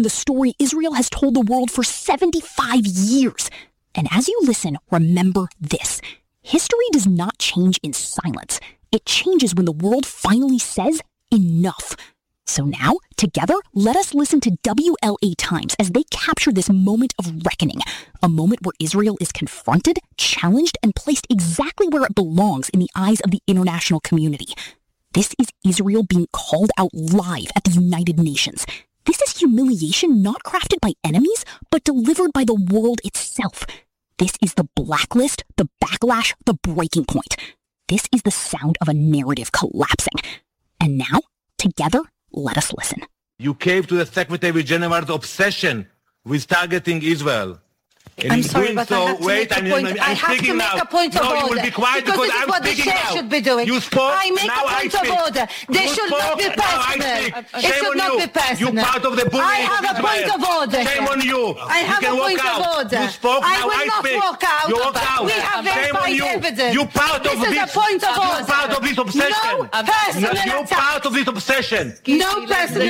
in the story Israel has told the world for 75 years. And as you listen, remember this. History does not change in silence. It changes when the world finally says enough. So now, together, let us listen to WLA Times as they capture this moment of reckoning, a moment where Israel is confronted, challenged, and placed exactly where it belongs in the eyes of the international community. This is Israel being called out live at the United Nations. This is humiliation not crafted by enemies, but delivered by the world itself. This is the blacklist, the backlash, the breaking point. This is the sound of a narrative collapsing. And now, together, let us listen. You caved to the Secretary General's obsession with targeting Israel. And I'm sorry, but I have to make a point. I have to make a point of order. You will be quiet because this is what the chair should be doing. You spoke, I make a point of order. They should not be personal. It should not be personal. You part of the bullying. I have a point of order. Shame on you. I have a point of order. You spoke, I now will not speak. walk out. You walk out. We have verified evidence. You part of this is a point of order. You part of this obsession. No personal attack. You part of this obsession. No personal.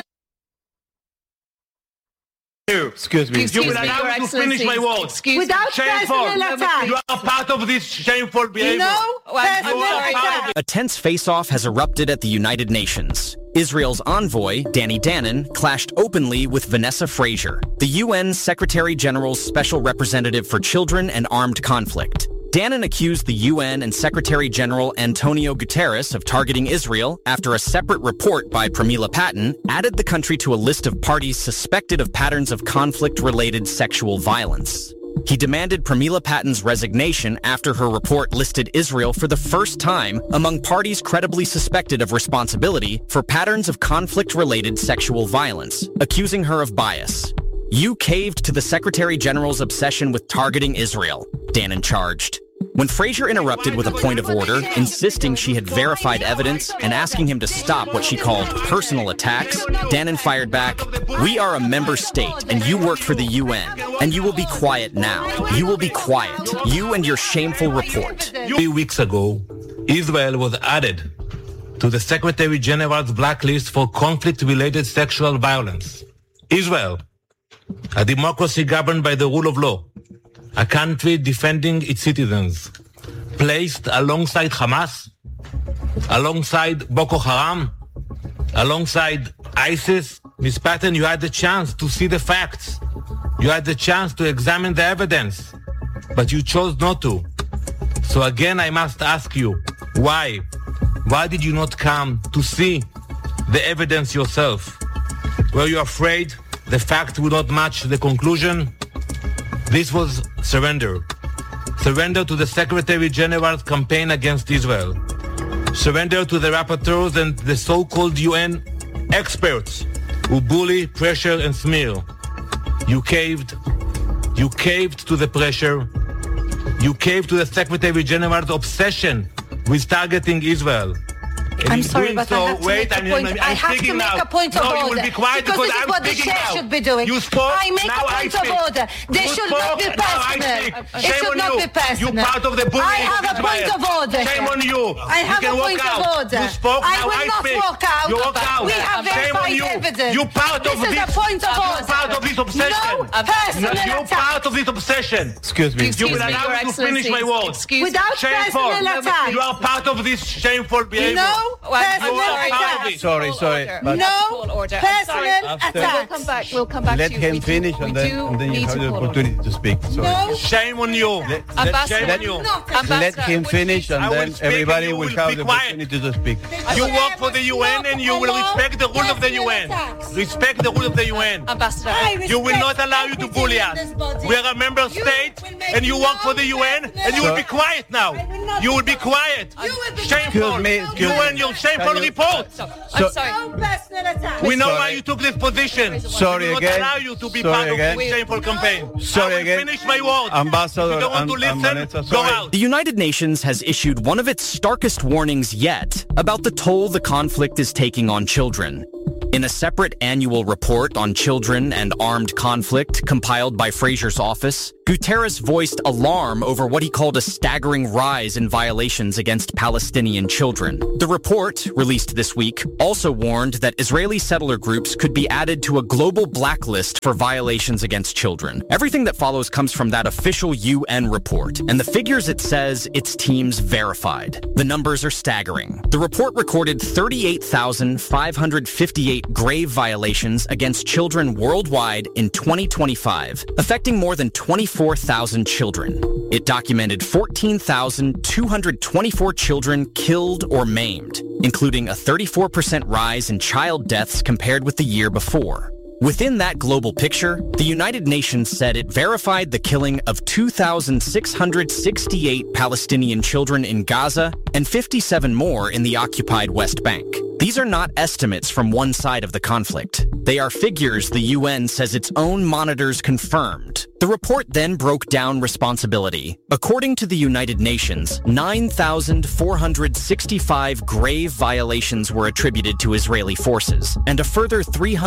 Excuse me. You will allow me to finish my words. Without personal attack. You are part of this shameful behavior. No personal attack. A tense face-off has erupted at the United Nations. Israel's envoy, Danny Danon, clashed openly with Vanessa Frazier, the UN Secretary General's Special Representative for Children and Armed Conflict. Danon accused the UN and Secretary General Antonio Guterres of targeting Israel after a separate report by Pramila Patten added the country to a list of parties suspected of patterns of conflict-related sexual violence. He demanded Pramila Patten's resignation after her report listed Israel for the first time among parties credibly suspected of responsibility for patterns of conflict-related sexual violence, accusing her of bias. You caved to the Secretary General's obsession with targeting Israel, Danon charged. When Frazier interrupted with a point of order, insisting she had verified evidence and asking him to stop what she called personal attacks, Danon fired back, "We are a member state and you work for the UN, and you will be quiet now. You will be quiet. You and your shameful report." 3 weeks ago, Israel was added to the Secretary General's blacklist for conflict-related sexual violence. Israel, a democracy governed by the rule of law, a country defending its citizens, placed alongside Hamas, alongside Boko Haram, alongside ISIS. Ms. Patten, you had the chance to see the facts. You had the chance to examine the evidence, but you chose not to. So again, I must ask you, why? Why did you not come to see the evidence yourself? Were you afraid the fact would not match the conclusion? This was surrender. Surrender to the Secretary General's campaign against Israel. Surrender to the rapporteurs and the so-called UN experts who bully, pressure, and smear. You caved. You caved to the pressure. You caved to the Secretary General's obsession with targeting Israel. And I'm sorry, but I have to make a point. I have to make a point of order. You will be quiet because this is I'm what the speaking chair now. should be doing. You spoke, I make now a point of order. They should not be personal. It should not be personal. You part of the bullying. I have a point of order. Shame on you. I have a point of order. You spoke, I now will not speak. walk out. You walk out. We have Shame on verified you. evidence. You part of this is a point of order. You part of this obsession. No personal You attack. part of this obsession. Excuse me. You will allow me to finish my words. Without Shameful. personal attack. You are part of this shameful behavior. No personal attack. Sorry. But No personal attack. We'll come back let to you. him finish and then you have the opportunity to speak. Sorry. No. Shame on you. Ambassador, Shame on you. Let him finish and I will then speak everybody and you will will have be the quiet. opportunity to speak. You work for the UN and you will respect the rules of the UN. Respect the rules of the UN. Ambassador, You will not allow you to bully us. We are a member state and you work for the UN and you will be quiet now. You will be quiet. Shameful. Excuse You me. and your shameful report. I'm sorry. No personal attack. We know Sorry. why you took this position. Sorry we will again. not allow you to be Sorry part again. of this shameful campaign. Sorry I will again. finish my words. Ambassador If you don't want to and listen, Vanessa, go sorry. out. The United Nations has issued one of its starkest warnings yet about the toll the conflict is taking on children. In a separate annual report on children and armed conflict compiled by Frazier's office, Guterres voiced alarm over what he called a staggering rise in violations against Palestinian children. The report, released this week, also warned that Israeli settler groups could be added to a global blacklist for violations against children. Everything that follows comes from that official UN report, and the figures it says its teams verified. The numbers are staggering. The report recorded 38,558 grave violations against children worldwide in 2025, affecting more than 24,000 children. It documented 14,224 children killed or maimed, including a 34% rise in child deaths compared with the year before. Within that global picture, the United Nations said it verified the killing of 2,668 Palestinian children in Gaza and 57 more in the occupied West Bank. These are not estimates from one side of the conflict. They are figures the UN says its own monitors confirmed. The report then broke down responsibility. According to the United Nations, 9,465 grave violations were attributed to Israeli forces, and a further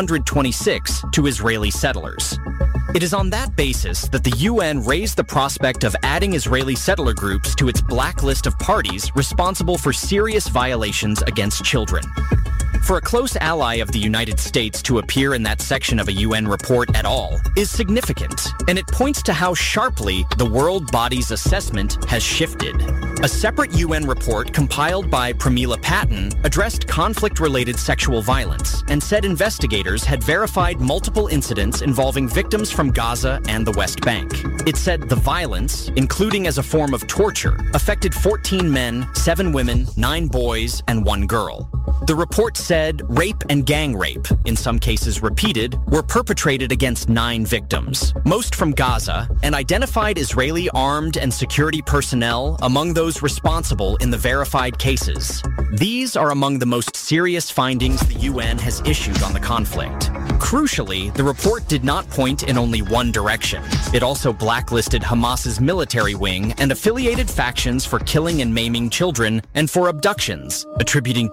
326 to Israeli settlers. It is on that basis that the UN raised the prospect of adding Israeli settler groups to its blacklist of parties responsible for serious violations against children. For a close ally of the United States to appear in that section of a UN report at all is significant, and it points to how sharply the world body's assessment has shifted. A separate UN report compiled by Pramila Patten addressed conflict-related sexual violence and said investigators had verified multiple incidents involving victims from Gaza and the West Bank. It said the violence, including as a form of torture, affected 14 men, 7 women, 9 boys, and 1 girl. The report said rape and gang rape, in some cases repeated, were perpetrated against 9 victims, most from Gaza, and identified Israeli armed and security personnel among those responsible in the verified cases. These are among the most serious findings the UN has issued on the conflict. Crucially, the report did not point in only one direction. It also blacklisted Hamas's military wing and affiliated factions for killing and maiming children and for abductions, attributing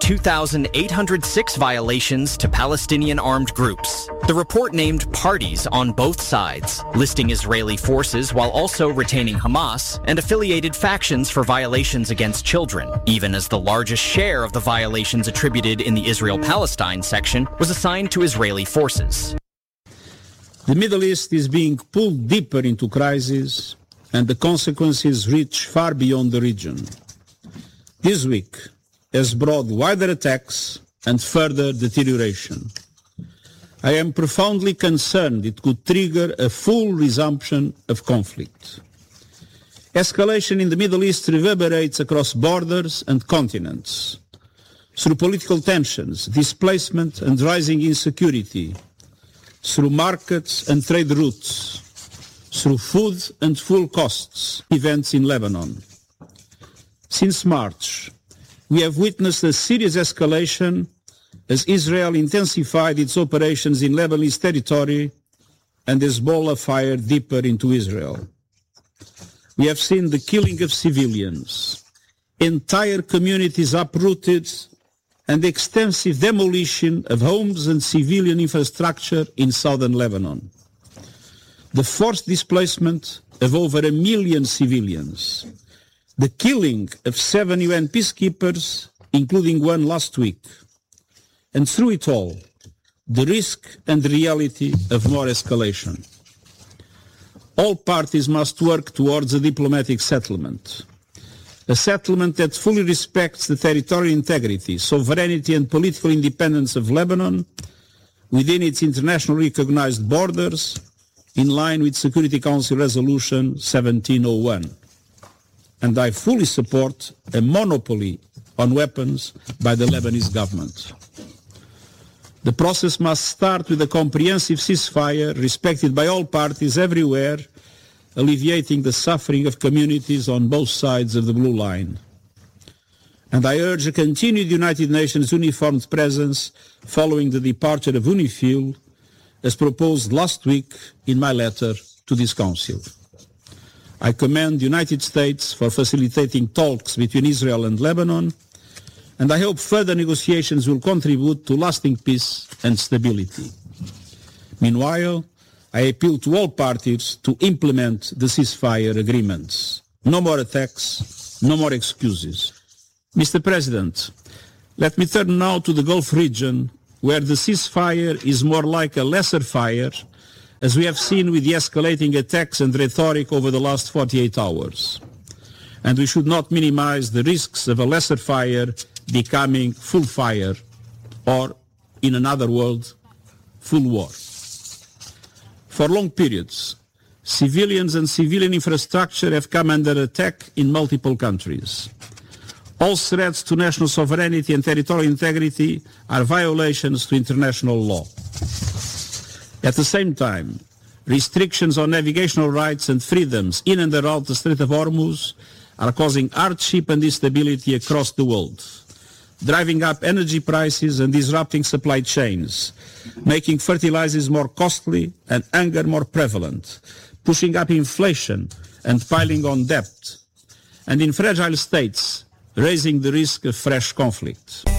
2,806 violations to Palestinian armed groups. The report named parties on both sides, listing Israeli forces while also retaining Hamas and affiliated factions for violations against children, even as the largest share of the violations attributed in the Israel-Palestine section was assigned to Israeli forces. The Middle East is being pulled deeper into crisis, and the consequences reach far beyond the region. This week has brought wider attacks and further deterioration. I am profoundly concerned it could trigger a full resumption of conflict. Escalation in the Middle East reverberates across borders and continents. Through political tensions, displacement and rising insecurity, through markets and trade routes, through food and fuel costs, events in Lebanon. Since March, we have witnessed a serious escalation as Israel intensified its operations in Lebanese territory and Hezbollah fired deeper into Israel. We have seen the killing of civilians, entire communities uprooted, and extensive demolition of homes and civilian infrastructure in southern Lebanon. The forced displacement of over 1 million civilians, the killing of 7 UN peacekeepers, including one last week, and through it all, the risk and reality of more escalation. All parties must work towards a diplomatic settlement, a settlement that fully respects the territorial integrity, sovereignty and political independence of Lebanon within its internationally recognized borders, in line with Security Council Resolution 1701. And I fully support a monopoly on weapons by the Lebanese government. The process must start with a comprehensive ceasefire respected by all parties everywhere, alleviating the suffering of communities on both sides of the blue line. And I urge a continued United Nations uniformed presence following the departure of UNIFIL, as proposed last week in my letter to this Council. I commend the United States for facilitating talks between Israel and Lebanon, and I hope further negotiations will contribute to lasting peace and stability. Meanwhile, I appeal to all parties to implement the ceasefire agreements. No more attacks, no more excuses. Mr. President, let me turn now to the Gulf region, where the ceasefire is more like a lesser fire, as we have seen with the escalating attacks and rhetoric over the last 48 hours. And we should not minimize the risks of a lesser fire becoming full fire, or, in another word, full war. For long periods, civilians and civilian infrastructure have come under attack in multiple countries. All threats to national sovereignty and territorial integrity are violations to international law. At the same time, restrictions on navigational rights and freedoms in and around the Strait of Hormuz are causing hardship and instability across the world, driving up energy prices and disrupting supply chains, making fertilizers more costly and hunger more prevalent, pushing up inflation and piling on debt, and in fragile states, raising the risk of fresh conflict.